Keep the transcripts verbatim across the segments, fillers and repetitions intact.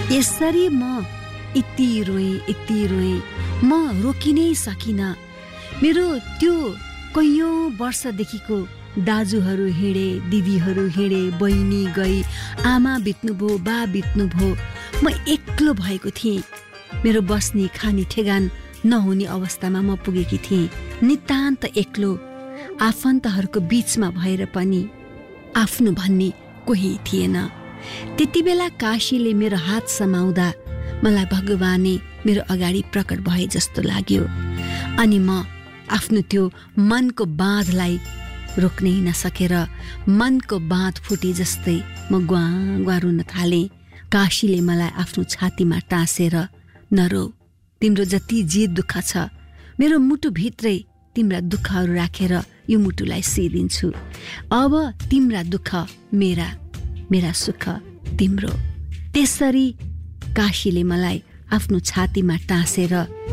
यसरी म यति रोएँ यति रोएँ म रोकिनै सकिनँ। मेरो त्यो कैयौँ वर्षदेखिको दाजुहरू हिँडे, दिदीहरू हिँडे, बहिनी गई, आमा बित्नुभयो, बा बित्नुभयो, म एक्लो भएको थिएँ। मेरो बस्ने खाने ठेगान नहुने अवस्थामा म पुगेकी थिएँ। नितान्त एक्लो, आफन्तहरूको बीचमा भएर पनि आफ्नो भन्ने कोही थिएन। त्यति बेला काशीले मेरो हात समाउँदा मलाई भगवाने मेरो अगाडि प्रकट भए जस्तो लाग्यो। अनि म आफ्नो त्यो मनको बाँधलाई रोक्नै नसकेर मनको बाँध फुटे जस्तै म ग्वा ग्वा रुन थालेँ। काशीले मलाई आफ्नो छातीमा टाँसेर, नरो, तिम्रो जति जे दुःख छ मेरो मुटुभित्रै तिम्रा दुःखहरू राखेर यो मुटुलाई सिदिन्छु। अब तिम्रा दुःख मेरा, मेरा सुख तिम्रो। त्यसरी काशीले मलाई आफ्नो छातीमा टाँसेर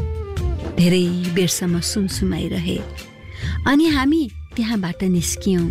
धेरै बेरसम्म सुमसुमाइरहे। अनि हामी त्यहाँबाट निस्कियौँ।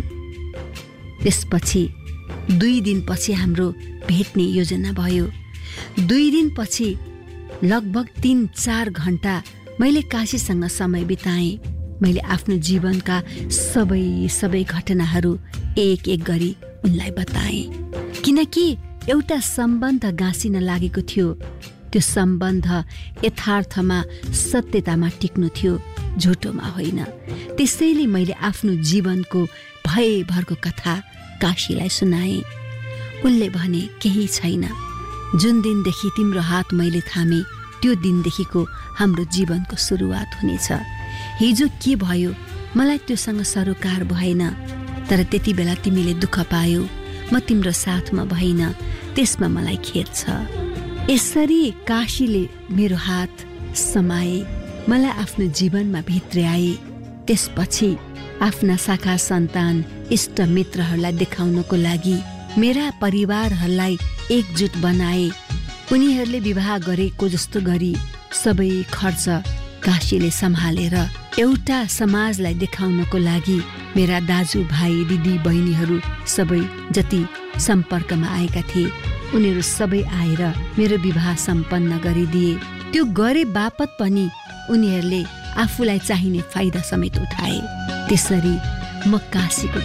त्यसपछि दुई दिनपछि हाम्रो भेट्ने योजना भयो। दुई दिनपछि लगभग तीन चार घन्टा मैले काशीसँग समय बिताएँ। मैले आफ्नो जीवनका सबै सबै घटनाहरू एक एक गरी उनलाई बताएँ। किनकि एउटा सम्बन्ध गाँसिन लागेको थियो। त्यो सम्बन्ध यथार्थमा, सत्यतामा टिक्नु थियो, झुटोमा होइन। त्यसैले मैले आफ्नो जीवनको भयभरको कथा काशीलाई सुनाएँ। उनले भने, केही छैन। जुन दिनदेखि तिम्रो हात मैले थामेँ त्यो दिनदेखिको हाम्रो जीवनको सुरुवात हुनेछ। हिजो के भयो मलाई त्योसँग सरोकार भएन, तर त्यति बेला तिमीले दुःख पायौ, म तिम्रो साथमा भइन, त्यसमा मलाई खेद छ। यसरी काशीले मेरो हात समाए, मलाई आफ्नो जीवनमा भित्र्याए। त्यसपछि आफ्ना शाखा सन्तान, इष्ट मित्रहरूलाई देखाउनको लागि मेरा परिवारहरूलाई एकजुट बनाए। उनीहरूले विवाह गरेको जस्तो गरी सबै खर्च काशीले सम्हालेर एउटा समाजलाई देखाउनको लागि मेरा दाजु भाइ, दिदी बहिनीहरू सबै जति सम्पर्कमा आएका थिए उनीहरू सबै आएर मेरो विवाह सम्पन्न गरिदिए। त्यो गरे बापत पनि उनीहरूले आफूलाई चाहिने फाइदा समेत उठाए। त्यसरी म काशीको